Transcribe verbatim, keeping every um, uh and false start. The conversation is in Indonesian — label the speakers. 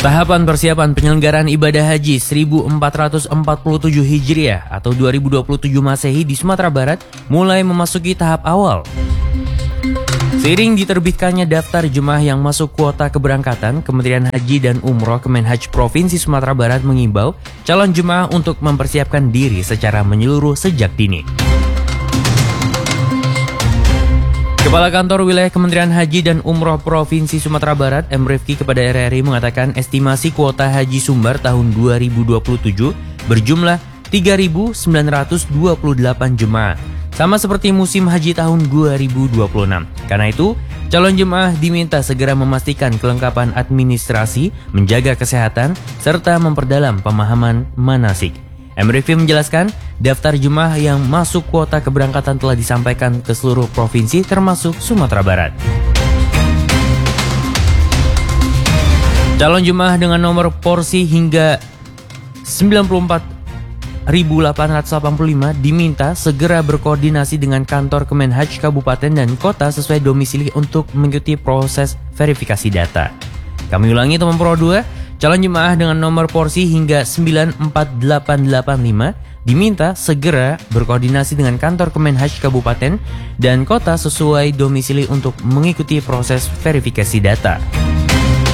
Speaker 1: Tahapan persiapan penyelenggaraan ibadah haji seribu empat ratus empat puluh tujuh Hijriah atau dua ribu dua puluh tujuh Masehi di Sumatera Barat mulai memasuki tahap awal. Seiring diterbitkannya daftar jemaah yang masuk kuota keberangkatan, Kementerian Haji dan Umroh Kemenhaj Provinsi Sumatera Barat mengimbau calon jemaah untuk mempersiapkan diri secara menyeluruh sejak dini. Kepala Kantor Wilayah Kementerian Haji dan Umroh Provinsi Sumatera Barat, M. Rifki kepada R R I mengatakan estimasi kuota haji Sumbar tahun dua ribu dua puluh tujuh berjumlah tiga ribu sembilan ratus dua puluh delapan jemaah, sama seperti musim haji tahun dua ribu dua puluh enam. Karena itu, calon jemaah diminta segera memastikan kelengkapan administrasi, menjaga kesehatan, serta memperdalam pemahaman manasik. M. Rifki menjelaskan, daftar jemaah yang masuk kuota keberangkatan telah disampaikan ke seluruh provinsi termasuk Sumatera Barat. Calon jemaah dengan nomor porsi hingga sembilan puluh empat ribu delapan ratus delapan puluh lima diminta segera berkoordinasi dengan kantor Kemenhaj Kabupaten dan Kota sesuai domisili untuk mengikuti proses verifikasi data. Kami ulangi teman Pro dua, calon jemaah dengan nomor porsi hingga sembilan empat delapan delapan lima diminta segera berkoordinasi dengan kantor Kemenhaj Kabupaten dan Kota sesuai domisili untuk mengikuti proses verifikasi data.